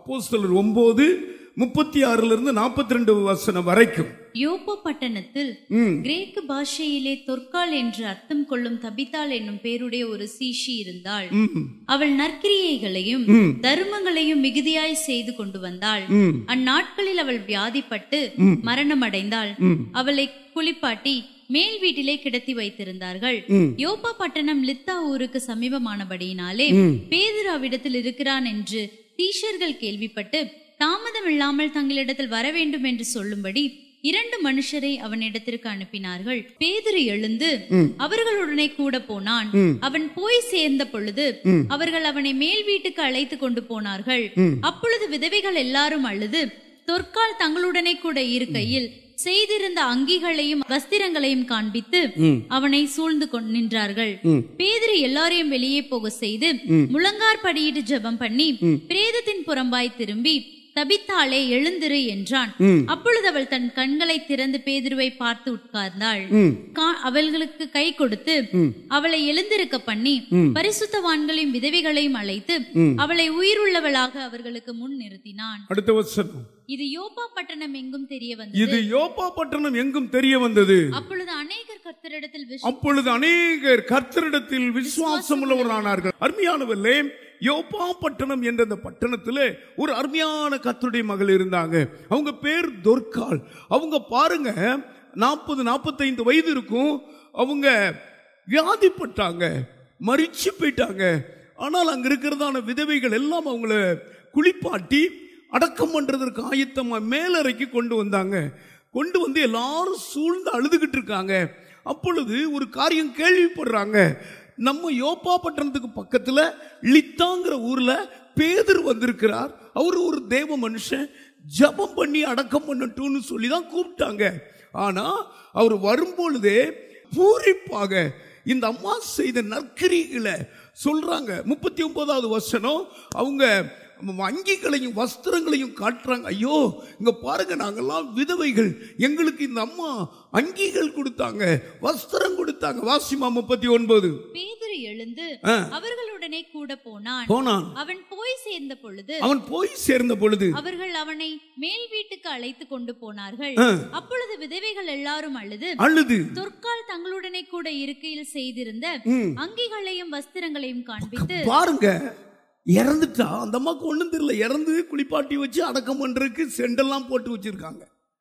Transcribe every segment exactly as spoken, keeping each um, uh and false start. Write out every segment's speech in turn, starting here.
அப்போஸ்தலர் ஒன்பது முப்பத்தி ஆறுல இருந்து நாற்பத்தி ரெண்டு வசனம் வரைக்கும். யோப்பா பட்டணத்தில் கிரேக்கு பாஷையிலே தொற்காள் என்று அர்த்தம் கொள்ளும் தபித்தாள் என்னும் பேருடைய ஒரு சீஷி இருந்தாள். அவள் நற்கிரியைகளையும் தர்மங்களையும் மிகுதியாய் செய்து கொண்டு வந்தாள். அந்நாட்களில் அவள் வியாதிப்பட்டு மரணம் அடைந்தாள். அவளை குளிப்பாட்டி மேல் வீட்டிலே கிடத்தி வைத்திருந்தார்கள். யோப்பா பட்டணம் லித்தா ஊருக்கு சமீபமானபடியினாலே பேதுரு அவ்விடத்தில் இருக்கிறான் என்று தீஷர்கள் கேள்விப்பட்டு தாமதம் இல்லாமல் தங்களிடத்தில் வர வேண்டும் என்று சொல்லும்படி இரண்டு மனுஷரை அவனிடத்திற்கு அனுப்பினார்கள். பேதுரு எழுந்து அவர்களுடனே கூட போனான். அவன் போய் சேர்ந்த பொழுது அவர்கள் அவனை மேல் வீட்டுக்கு அழைத்து கொண்டு போனார்கள். அப்பொழுது விதவைகள் எல்லாரும் அழுது தொற்கால் தங்களுடனே கூட இருக்கையில் செய்திருந்த அங்கிகளையும் வஸ்திரங்களையும் காண்பித்து அவனை சூழ்ந்து நின்றார்கள். பேதுரு எல்லாரையும் வெளியே போக செய்து முழங்கார் படியிட்டு ஜெபம் பண்ணி பிரேதத்தின் புறம்பாய் திரும்பி தபித்தாளே எழுந்திரு என்றான். அப்பொழுது அவள் தன் கண்களை திறந்து பேதுருவை பார்த்து உட்கார்ந்தாள். அவர்களுக்கு கை கொடுத்து அவளை எழுந்திருக்க பண்ணி பரிசுத்தவான்களையும் விதவைகளையும் அழைத்து அவளை உயிருள்ளவளாக அவர்களுக்கு முன் நிறுத்தினான். அடுத்த வசனம். இது யோப்பா பட்டணம் எங்கும் தெரிய வந்தது. இது யோப்பா பட்டணம் எங்கும் தெரிய வந்தது. அப்பொழுது அநேகர் கர்த்தரிடத்தில் அப்பொழுது அநேகர் கர்த்தரிடத்தில் விசுவாசம் உள்ளவரானார்கள். அருமையானவர்களே, யோப்பா பட்டணம் என்ற அந்த பட்டணத்துல ஒரு அருமையான கர்த்தருடைய மகள் இருந்தாங்க. அவங்க பேர் தொற்காள். அவங்க பாருங்க, நாற்பது நாற்பத்தைந்து வயது இருக்கும். அவங்க வியாதிப்பட்டாங்க, மரிச்சு போயிட்டாங்க. ஆனால் அங்க இருக்கிறதான விதவைகள் எல்லாம் அவங்கள குளிப்பாட்டி அடக்கம் பண்றதற்கு ஆயத்தமா மேலறைக்கு கொண்டு வந்தாங்க. கொண்டு வந்து எல்லாரும் சூழ்ந்து அழுதுகிட்டு இருக்காங்க. அப்பொழுது ஒரு காரியம் கேள்விப்படுறாங்க. நம்ம யோப்பா பட்டணத்துக்கு பக்கத்துல லித்தாங்கிற ஊர்ல பேதுரு வந்திருக்கிறார். அவர் ஒரு தேவ மனுஷன், ஜபம் பண்ணி அடக்கம் பண்ணட்டும்னு சொல்லி தான் கூப்பிட்டாங்க. ஆனா அவர் வரும்பொழுதே பூரிப்பாக இந்த அம்மா செய்த நற்கிரிகளை சொல்றாங்க. முப்பத்தி ஒன்பதாவது வசனம். அவங்க அங்கிகளையும் வஸ்திரங்களையும் காட்டுறாங்க. ஐயோ, இங்க பாருங்க, நாங்கெல்லாம் விதவைகள், எங்களுக்கு இந்த அம்மா அங்கிகள் கொடுத்தாங்க, வஸ்திரம் கொடுத்தாங்க. வாசிமா முப்பத்தி ஒன்பது. பேதுரு எழுந்து அவர்களுடனே கூட போனான். போனான். அவன் போய் சேர்ந்த பொழுது அவன் போய் சேர்ந்த பொழுது அவர்கள் அவனை மேல் வீட்டுக்கு அழைத்து கொண்டு போனார்கள். அப்பொழுது விதவைகள் எல்லாரும் அழுது அழுது தொற்கால் தங்களுடனே கூட இருக்கையில் செய்திருந்த அங்கிகளையும் வஸ்திரங்களையும் காண்பித்து, பாருங்க, இறந்துட்டா அந்த அம்மாக்கு ஒண்ணும் தெரியல. இறந்து குளிப்பாட்டி வச்சு அடக்கம் பண்றதுக்கு செண்டெல்லாம் போட்டு வச்சிருக்காங்க.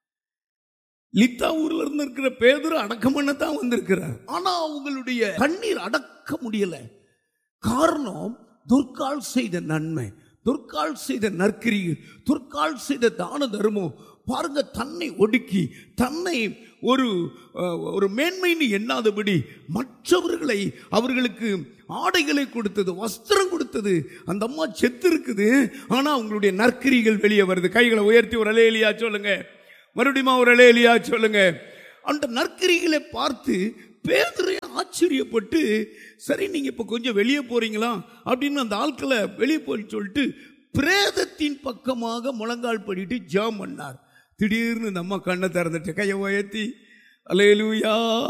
லித்தா ஊர்ல இருந்து இருக்கிற பேதுரு அடக்கம் பண்ணத்தான் வந்திருக்கிறார். ஆனா அவங்களுடைய கண்ணீர் அடக்க முடியல. காரணம், தொற்கால் செய்த நன்மை, தொற்கால் செய்த நற்கிரிகள், தொற்கால் செய்த தான தர்மம். பாருங்க, தன்னை ஒடுக்கி தன்னை ஒரு ஒரு மேன்மைன்னு எண்ணாதபடி மற்றவர்களை, அவர்களுக்கு ஆடைகளை கொடுத்தது, வஸ்திரம் கொடுத்தது. அந்த அம்மா செத்து இருக்குது, ஆனா அவங்களுடைய நற்கிரிகள் வெளியே வருது. கைகளை உயர்த்தி ஒரு அல்லேலூயா சொல்லுங்க. மறுபடியும் ஒரு அல்லேலூயா சொல்லுங்க. அந்த நற்கிரிகளை பார்த்து பேதுரு ஆச்சரியப்பட்டு, சரி நீங்க இப்ப கொஞ்சம் வெளியே போறீங்களா அப்படின்னு அந்த ஆட்களை வெளியே போய் சொல்லிட்டு பிரேதத்தின் பக்கமாக முழங்கால் படிட்டு ஜெபம் பண்ணார். திடீர்னு நம்ம கண்ணை திறந்துட்டு கையை உயர்த்தி அல்லேலூயா,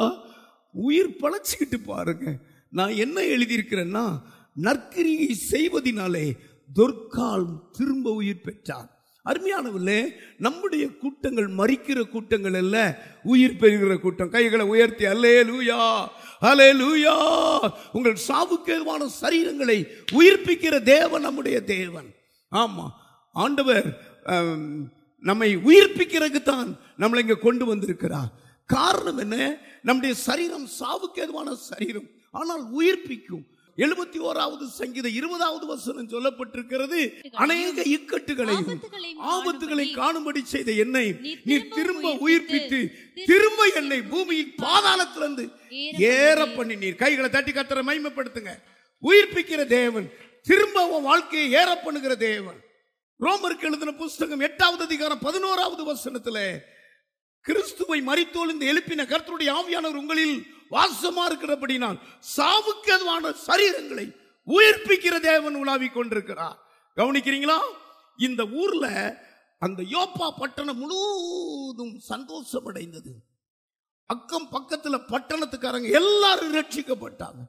உயிர் பழச்சிக்கிட்டு பாருங்க. நான் என்ன எழுதியிருக்கிறேன்னா, நற்கிரியை செய்வதினாலே தொற்கால் திரும்ப உயிர் பெற்றார். அருமையானவர்களே, நம்முடைய கூட்டங்கள் மரிக்கிற கூட்டங்கள் அல்ல, உயிர் பெறுகிற கூட்டம். கைகளை உயர்த்தி அல்லேலூயா அல்லேலூயா. உங்கள் சாவுக்கேதுவான சரீரங்களை உயிர்ப்பிக்கிற தேவன் நம்முடைய தேவன். ஆமா, ஆண்டவர் நம்மை உயிர்ப்பிக்கிறதுக்கு தான் நம்மளை இங்க கொண்டு வந்திருக்கிறார். காரணம் என்ன? நம்முடைய சரீரம் சாவுக்கு ஏதுவான சரீரம், ஆனால் உயிர்ப்பிக்கும். எழுபத்தி ஓராவது சங்கீத இருபதாவது வசனம் சொல்லப்பட்டிருக்கிறது, அநேக இக்கட்டுகளையும் ஆபத்துகளை காணும்படி செய்த என்னை நீ திரும்ப உயிர்ப்பித்து திரும்ப என்னை பூமியின் பாதாளத்திலிருந்து ஏற பண்ணினீர். கைகளை தட்டி கர்த்தரை மகிமைப்படுத்துங்க. உயிர்ப்பிக்கிற தேவன், திரும்ப உன் வாழ்க்கையை ஏற பண்ணுகிற தேவன். ரோமருக்கு எழுதின புஸ்தகம் எட்டாவது அதிகாரம் பதினோராவது வசனத்துல, கிறிஸ்துவை மரித்தோலிந்து எழுப்பின கர்த்தருடைய ஆவியானவர் உங்களில் வாசமா இருக்கிறபடினால் சாவுக்கு ஏதுவான சரீரங்களை உயிர்ப்பிக்கிற தேவன் உலாவிக் கொண்டிருக்கிறார். கவனிக்கிறீங்களா? இந்த ஊர்ல அந்த யோப்பா பட்டணம் முழுவதும் சந்தோஷம் அடைந்தது. அக்கம் பக்கத்துல பட்டணத்துக்காரங்க எல்லாரும் ரட்சிக்கப்பட்டாங்க.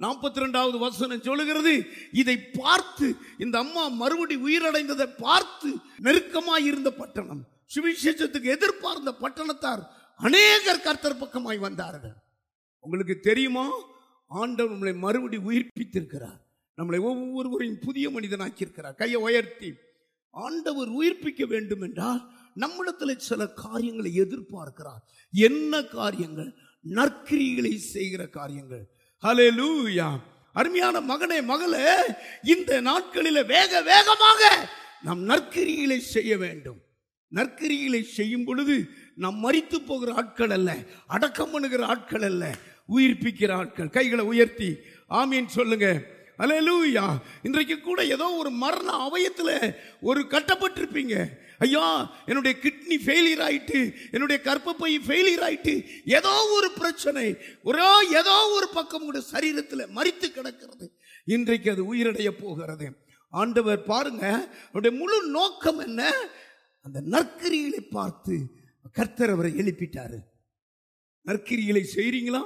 நாற்பத்தி ரெண்டாவது வசனம் சொல்லுகிறது, இதை பார்த்து இந்த அம்மா மறுபடி உயிரடைந்ததை பார்த்து நெருக்கமாய் இருந்த பட்டணம், சுவிசேஷத்துக்கு எதிர்பார்ந்த பட்டணத்தார் அநேகர் கர்த்தர் பக்கமாய் வந்தார்கள். உங்களுக்கு தெரியுமா, ஆண்டவர் நம்மளை மறுபடி உயிர்ப்பித்திருக்கிறார். நம்மளை ஒவ்வொருவரையும் புதிய மனிதனாக்கி இருக்கிறார். கையை உயர்த்தி, ஆண்டவர் உயிர்ப்பிக்க வேண்டும் என்றால் நம்மிடத்தில் சில காரியங்களை எதிர்பார்க்கிறார். என்ன காரியங்கள்? நற்கிரிகளை செய்கிற காரியங்கள். ஹல்லேலூயா. அருமையான மகனே, மகளே, இந்த நாட்களில் வேக வேகமாக நாம் நற்கிரிகளை செய்ய வேண்டும். நற்கிரிகளை செய்யும் பொழுது நாம் மரித்து போகிற ஆட்கள் அல்ல, அடக்கம் பண்ணுகிற ஆட்கள் அல்ல, உயிர்ப்பிக்கிற ஆட்கள். கைகளை உயர்த்தி ஆமீன் சொல்லுங்க. ஹல்லேலூயா. இன்றைக்கு கூட ஏதோ ஒரு மரண அவயத்தில் ஒரு கட்டப்பட்டிருப்பீங்க. ஐயா, என்னுடைய கிட்னி ஃபெயிலியர் ஆயிட்டு, என்னுடைய கர்ப்பப்பை ஃபெயிலியர் ஆயிட்டு, ஏதோ ஒரு பிரச்சனை, ஒரு ஏதோ ஒரு பக்கம் கூட சரீரத்தில் மரித்து கிடக்கிறது. இன்றைக்கு அது உயிரடைய போகிறது. ஆண்டவர் பாருங்க, அவருடைய முழு நோக்கம் என்ன? அந்த நற்கிரிகளை பார்த்து கர்த்தர் அவரை எழுப்பிட்டாரு. நற்கிரிகளை செய்றீங்களா?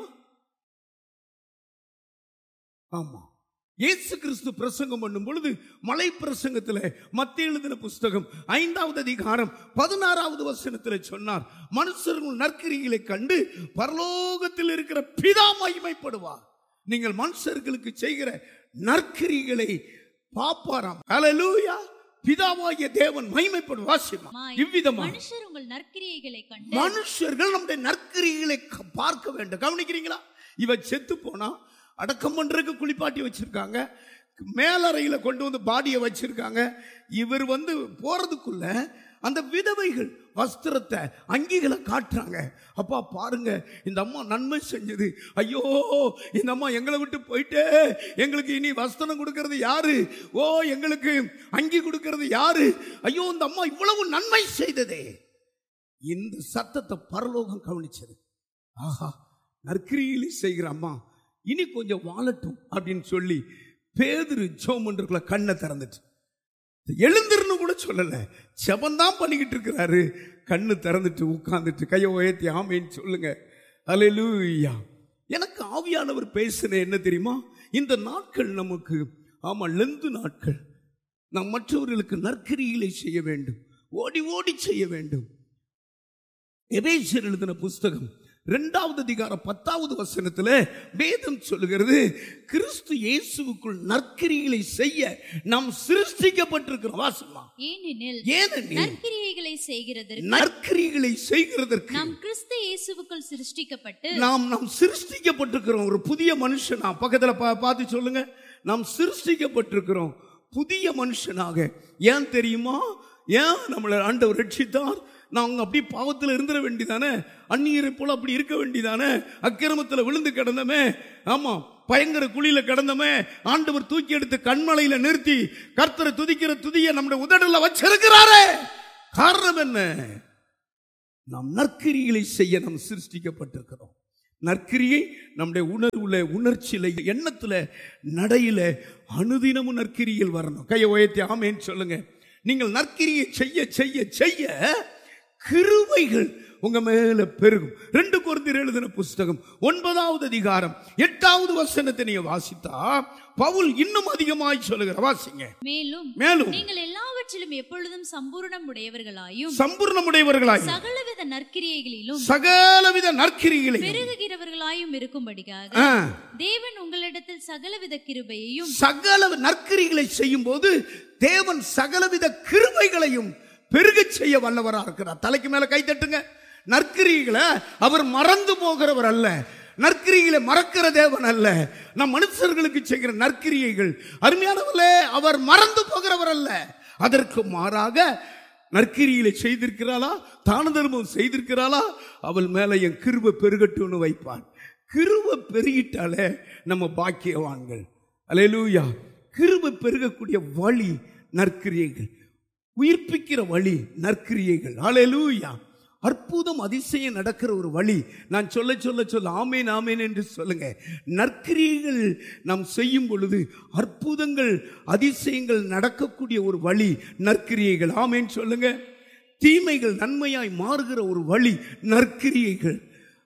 ஆமா. இயேசு கிறிஸ்து பிரசங்கம் பண்ணும் பொழுது மலை பிரசங்கத்தில், மத்தேயு எழுதின புஸ்தகம் ஐந்தாவது அதிகாரம் பதினாறாவது வசனத்தில் சொன்னார், மனுஷர்கள் நற்கிரிகளை கண்டு பரலோகத்தில் இருக்கிற பிதா மகிமைப்படுவார். நீங்கள் மனுஷர்களுக்கு செய்கிற நற்கிரிகளை பாப்பாராம். ஹல்லேலூயா. பிதாவாகிய தேவன் மகிமைப்படுவார். வாசிமா இவ்விதமாக மனுஷர் உங்கள் நற்கிரியைகளை கண்டு, மனுஷர்கள் நம்முடைய நற்கிரிகளை பார்க்க வேண்டும். கவனிக்கிறீங்களா? இவ செத்து போனா அடக்கம் பண்றதுக்கு குளிப்பாட்டி வச்சிருக்காங்க, மேலறையில கொண்டு வந்து பாடியை வச்சிருக்காங்க. இவர் வந்து போறதுக்குள்ள அந்த விதவைகள் வஸ்திரத்தை, அங்கிகளை காட்டுறாங்க. அப்பா பாருங்க, இந்த அம்மா நன்மை செஞ்சது. ஐயோ, இந்த அம்மா எங்களை விட்டு போயிட்டே, எங்களுக்கு இனி வஸ்திரம் கொடுக்கறது யாரு? ஓ, எங்களுக்கு அங்கி கொடுக்கறது யாரு? ஐயோ, இந்த அம்மா இவ்வளவு நன்மை செய்ததே. இந்த சத்தத்தை பரலோகம் கவனிச்சது. ஆஹா, நற்கிரியை செய்கிற அம்மா இனி கொஞ்சம் வாழட்டும் அப்படின்னு சொல்லி பேதுரு ஜெபம் பண்றதுக்குள்ள கண்ணை திறந்துட்டு, எழுந்திருன்னு கூட சொல்லல, ஜெபந்தான் பண்ணிக்கிட்டு இருக்கிறாரு. கண்ணு திறந்துட்டு உட்கார்ந்துட்டு கையை உயர்த்தி ஆமேன்னு சொல்லுங்க. ஹல்லேலூயா. எனக்கு ஆவியானவர் பேசுன என்ன தெரியுமா? இந்த நாட்கள் நமக்கு ஆமா லெந்து நாட்கள். நாம் மற்றவர்களுக்கு நற்கிரிகளை செய்ய வேண்டும், ஓடி ஓடி செய்ய வேண்டும். எபேசியர் எழுதின புஸ்தகம் இரண்டாவது அதிகாரம் பத்தாவது வசனத்துல வேதம் சொல்லுகிறது, கிறிஸ்து இயேசுவுக்குள் நற்கிரிகளை செய்ய நாம் சிருஷ்டிக்கப்பட்டிருக்கிறோம். வாசமா ஏனெனில் ஏனெனில் நற்கிரியைகளை செய்கிறதற்கு நற்கிரிகளை செய்கிறதற்கு நாம் கிறிஸ்து இயேசுவுக்குள் சிருஷ்டிக்கப்பட்டு நாம் நாம் சிருஷ்டிக்கப்பட்டிருக்கிறோம். ஒரு புதிய மனுஷனா பக்கத்துல பார்த்து சொல்லுங்க, நாம் சிருஷ்டிக்கப்பட்டிருக்கிறோம் புதிய மனுஷனாக. ஏன் தெரியுமா? ஏன் நம்மளை ஆண்டவர் ரட்சித்தார்? நாங்கள் அப்படி பாவத்தில் இருந்துட வேண்டிதானே, அந்நியரை போல அப்படி இருக்க வேண்டிதானே, அக்கிரமத்தில் விழுந்து கிடந்தமே, ஆமா பயங்கர குழியில கிடந்தமே, ஆண்டவர் தூக்கி எடுத்து கண்மலையில நிறுத்தி கர்த்தரை துதிக்கிற துதியை நம்முடைய உதடுல வச்சிருக்கிறாரே. காரணம் என்ன? நாம் நற்கிரிகளை செய்ய நாம் சிருஷ்டிக்கப்பட்டிருக்கிறோம். நற்கிரியை நம்முடைய உணர்வுல, உணர்ச்சியில, எண்ணத்துல, நடையில அனுதினமும் நற்கிரியில் வரணும். கையை உயர்த்தி ஆமேன்னு சொல்லுங்க. நீங்கள் நற்கிரியை செய்ய செய்ய செய்ய கிருபைகள் உங்க மேல பெருகும். ரெண்டு கொரிந்தியர் எழுதின புஸ்தகம் ஒன்பதாவது அதிகாரம் எட்டாவது வசனத்தை நீங்க வாசித்தா பவுல் இன்னும் அதிகமாய் சொல்லுகிற வாசிங்க. மேலும் மேலும் நீங்கள் எல்லாவற்றிலும் எப்பொழுதும் சம்பூரணம் உடையவர்களாயும் சம்பூரணம் உடையவர்களாயும் சகலவித நற்கிரியைகளிலும் சகலவித நற்கிரியைகளிலும் பெருகுகிறவர்களாயும் இருக்கும்படியாக தேவன் உங்களிடத்தில் சகலவித கிருபையையும், சகல நற்கிரிகளை செய்யும் போது தேவன் சகலவித கிருபைகளையும் பெருக செய்ய வல்லவரா இருக்கிறார். தலைக்கு மேல கை தட்டுங்க. நற்கிரிகளை அவர் மறந்து போகிறவர் அல்ல, நற்கிரிகளை மறக்கிற தேவன் அல்ல. நம் மனுஷர்களுக்கு செய்கிற நற்கிரியைகள் அருமையானவர்களே, அவர் மறந்து போகிறவர் அல்ல. அதற்கு மாறாக நற்கிரிகளை செய்திருக்கிறாளா, தான தர்மம் செய்திருக்கிறாளா, அவள் மேல என் கிருபை பெருகட்டும்னு வைப்பான். கிருபை பெருகிட்டாலே நம்ம பாக்கியவான்கள். அல்லேலூயா. கிருபை பெருகக்கூடிய வழி நற்கிரியைகள், உயிர்ப்பிக்கிற வழி நற்கிரியைகள். அல்லேலூயா. அற்புதம் அதிசயம் நடக்கிற ஒரு வழி. நான் சொல்ல சொல்ல சொல்ல ஆமேன் ஆமேன் என்று சொல்லுங்க. நற்கிரியைகள் நாம் செய்யும் பொழுது அற்புதங்கள் அதிசயங்கள் நடக்கக்கூடிய ஒரு வழி நற்கிரியைகள். ஆமேன் சொல்லுங்க. தீமைகள் நன்மையாய் மாறுகிற ஒரு வழி நற்கிரியைகள்.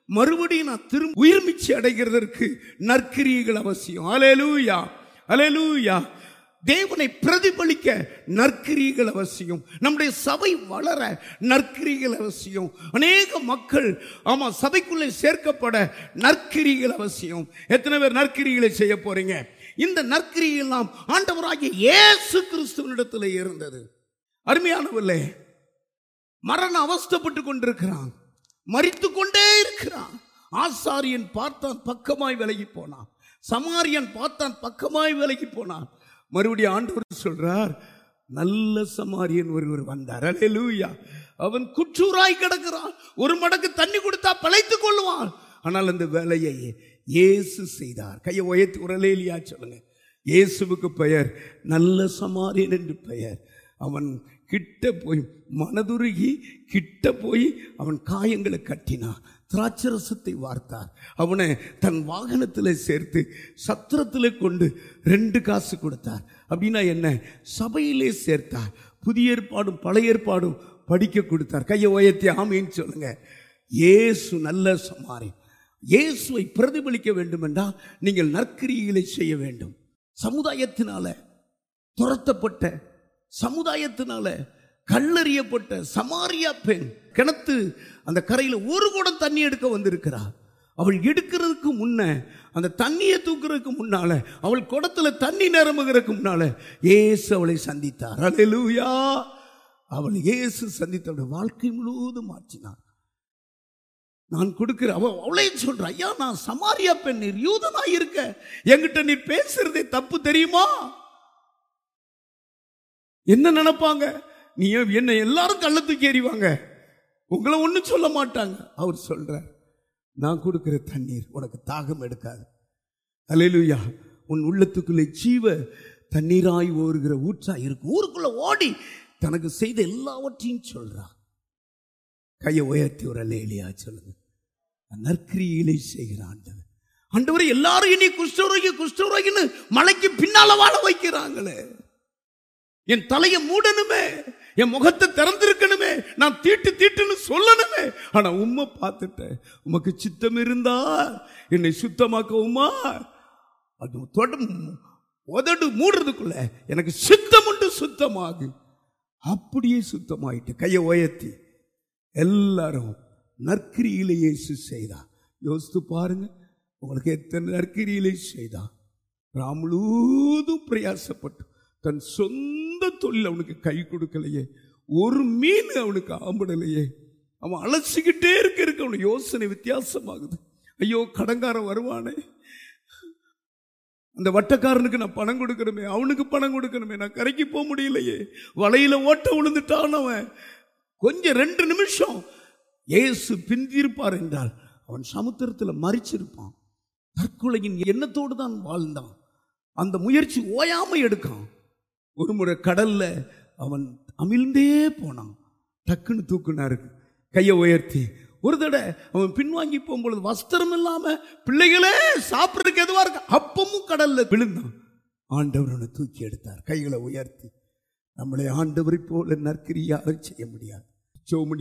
மறுபடியும் நான் திரும்ப உயிர்மிச்சி அடைகிறதற்கு நற்கிரியைகள் அவசியம். அல்லேலூயா, அல்லேலூயா. தேவனை பிரதிபலிக்க நற்கிரியைகள் அவசியம். நம்முடைய சபை வளர நற்கிரியைகள் அவசியம். அநேக மக்கள் ஆமா சபைக்குள்ளே சேர்க்கப்பட நற்கிரியைகள் அவசியம். எத்தனை பேர் நற்கிரியைகளை செய்ய போறீங்க? இந்த நற்கிரியை எல்லாம் ஆண்டவராகிய இயேசு கிறிஸ்துவினிடத்தில் இருந்தது. அருமையானவர்களே, மரண அவஸ்தைப்பட்டு கொண்டிருக்கிறான், மரித்து கொண்டே இருக்கிறான். ஆசாரியன் பார்த்தான், பக்கமாய் விலகி போனான். சமாரியன் பார்த்தான், பக்கமாய் விலகி போனான். மறுபடியும் ஆண்டவர் சொல்றார், நல்ல சமாரியன் ஒருவர் வந்தார். அல்லேலூயா. அவன் குற்றூராய் கிடக்கிறான். ஒரு மடக்கு தண்ணி கொடுத்தா பிழைத்துக் கொள்வான். ஆனால் அந்த வேலையை இயேசு செய்தார். கையை உயர்த்தி ஒரு அல்லேலூயா சொல்லுங்க. இயேசுவுக்கு பெயர் நல்ல சமாரியன் என்று பெயர். அவன் கிட்ட போய் மனதுருகி கிட்ட போய் அவன் காயங்களை கட்டினான், திராட்சரசத்தை வார்த்தார். அவனை தன் வாகனத்தில் சேர்த்து சத்திரத்தில் கொண்டு ரெண்டு காசு கொடுத்தார். அப்படின்னா என்ன? சபையிலே சேர்த்தார். புதிய ஏற்பாடும் பழைய ஏற்பாடும் படிக்க கொடுத்தார். கையை உயர்த்தி ஆமீன்னு சொல்லுங்க. இயேசு நல்ல சமாரியன். இயேசுவை பிரதிபலிக்க வேண்டும் என்றால் நீங்கள் நற்கிரியைகளை செய்ய வேண்டும். சமுதாயத்தினால துரத்தப்பட்ட, சமுதாயத்தினால கல்லறியப்பட்ட சமாரியா பெண் கிணத்து அந்த கரையில் ஒரு குடம் தண்ணி எடுக்க வந்திருக்கிறார். அவள் எடுக்கிறதுக்கு முன்ன, அந்த தண்ணியை தூக்குறதுக்கு முன்னால, அவள் குடத்துல தண்ணி நிரம்புகிறதுக்கு முன்னால இயேசு அவளை சந்தித்தார். அல்லேலூயா. அவள் இயேசு சந்தித்த வாழ்க்கை முழுவதும் மாற்றினார். நான் கொடுக்கிற அவ அவளே சொல்ற, ஐயா நான் சமாரியா பெண், நீர் யூதனாய் இருக்க என்கிட்ட நீர் பேசுறதே தப்பு தெரியுமா? என்ன நினைப்பாங்க? நீ என்ன எல்லாரும் கள்ள தூக்கி எறிவாங்க, உங்களை ஒன்றும் சொல்ல மாட்டாங்க. அவர் சொல்றார், நான் கொடுக்கிற தண்ணீர் உனக்கு தாகம் எடுக்காது. அல்லேலூயா. உன் உள்ளத்துக்குள்ளே ஜீவ தண்ணீராய் ஓடுகிற ஊற்றா இருக்கும். ஊருக்குள்ள ஓடி தனக்கு செய்த எல்லாவற்றையும் சொல்றா. கையை உயர்த்தி ஒரு அல்லேலூயா சொல்லுங்க. நற்கிரியிலே செய்கிற ஆண்டவர். ஆண்டவரை எல்லாரும் இனி குஷ்டரோகி குஷ்டரோகின்னு மலைக்கு பின்னால வாழ வைக்கிறாங்களே. என் தலையை மூடணுமே, என் முகத்தை திறந்திருக்கணுமே, நான் தீட்டு தீட்டுன்னு சொல்லணுமே. ஆனா உம்மை பார்த்துட்டேன், உமக்கு சித்தம் இருந்தா என்னை சுத்தமாக்க உமா. அது தொட உதடு மூடுறதுக்குள்ள எனக்கு சுத்தம் உண்டு, சுத்தமாகு. அப்படியே சுத்தமாயிட்டு. கையை உயர்த்தி எல்லாரும் நற்கிரியிலே இயேசு செய்தா. யோசித்து பாருங்க, உங்களுக்கு எத்தனை நற்கிரியிலே செய்தா. ராமுழுதும் பிரயாசப்பட்டு தன் சொந்த தொழில் அவனுக்கு கை கொடுக்கலையே, ஒரு மீன் அவனுக்கு ஆம்பிடலையே. அவன் அலசிக்கிட்டே இருக்க இருக்க அவனுக்கு யோசனை வித்தியாசமாகுது. ஐயோ கடங்காரன் வருவானே, அந்த வட்டக்காரனுக்கு நான் பணம் கொடுக்கணுமே, அவனுக்கு பணம் கொடுக்கணுமே, நான் கரைக்கு போக முடியலையே, வலையில ஓட்ட விழுந்துட்டான் அவன். கொஞ்சம் ரெண்டு நிமிஷம் இயேசு பிந்திருப்பார் என்றால் அவன் சமுத்திரத்தில் மறிச்சிருப்பான். தற்கொலையின் எண்ணத்தோடு தான் வாழ்ந்தான். அந்த முயற்சி ஓயாம எடுக்கான். ஒரு முறை கடல்ல அவன் அமிழ்ந்தே போனான். டக்குன்னு தூக்குனாரு. கையை உயர்த்தி ஒரு தடவை அவன் பின்வாங்கி போகும்பொழுது வஸ்திரம் இல்லாம பிள்ளைகளே சாப்பிட்றதுக்கு எதுவா இருக்கு, அப்பமும் கடல்ல விழுந்தான். ஆண்டவர் அவனை தூக்கி எடுத்தார். கைகளை உயர்த்தி. நம்மளை ஆண்டவரை போல நற்கிரியாக செய்ய முடியாது.